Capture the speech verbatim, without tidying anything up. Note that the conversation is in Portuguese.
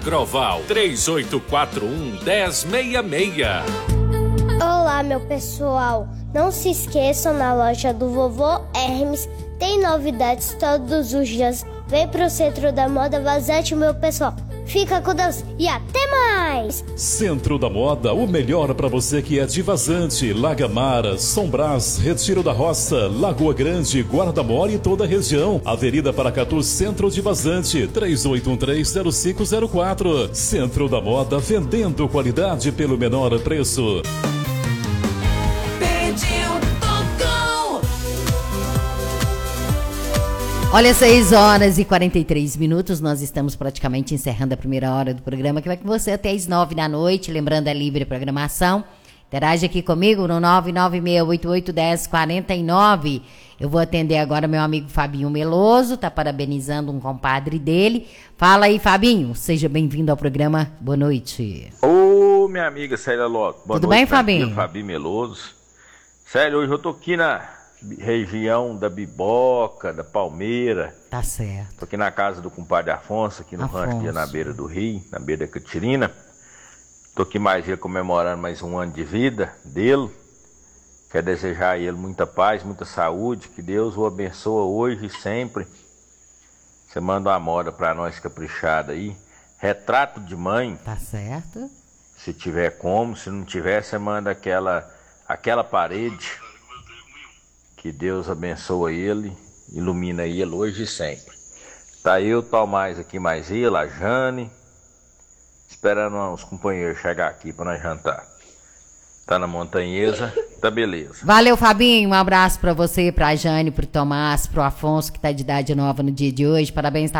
Agroval, três oito quatro um, um zero seis seis. Olá, meu pessoal. Não se esqueçam, na loja do Vovô Hermes tem novidades todos os dias. Vem pro Centro da Moda Vazante, meu pessoal. Fica com Deus e até mais! Centro da Moda, o melhor para você que é de Vazante, Lagamara, São Brás, Retiro da Roça, Lagoa Grande, Guarda-Mora e toda a região. Avenida Paracatu, Centro de Vazante, três oito um três, zero cinco zero quatro. Centro da Moda, vendendo qualidade pelo menor preço. Olha, seis horas e quarenta e três minutos, nós estamos praticamente encerrando a primeira hora do programa, que vai com você até as nove da noite, lembrando a livre programação. Interage aqui comigo no nove nove seis oito oito um zero quatro nove. Eu vou atender agora meu amigo Fabinho Meloso, tá parabenizando um compadre dele. Fala aí, Fabinho, seja bem-vindo ao programa, boa noite. Ô, minha amiga Célia Loto, boa Tudo noite. bem, Fabinho? Aqui, Fabinho Meloso. Célia, hoje eu tô aqui na região da Biboca, da Palmeira. Tá certo. Tô aqui na casa do compadre Afonso, aqui no Afonso. rancho, aqui na beira do rio, na beira da Catirina. Tô aqui mais ele comemorando mais um ano de vida dele. Quero desejar a ele muita paz, muita saúde, que Deus o abençoe hoje e sempre. Você manda uma moda pra nós caprichada aí. Retrato de mãe. Tá certo. Se tiver como, se não tiver, você manda aquela, aquela parede. Que Deus abençoe ele, ilumina ele hoje e sempre. Tá eu, tal mais aqui, mais ele, a Jane, esperando os companheiros chegar aqui para nós jantar. Tá na montanhesa, tá beleza. Valeu, Fabinho, um abraço pra você, pra Jane, pro Tomás, pro Afonso, que tá de idade nova no dia de hoje. Parabéns,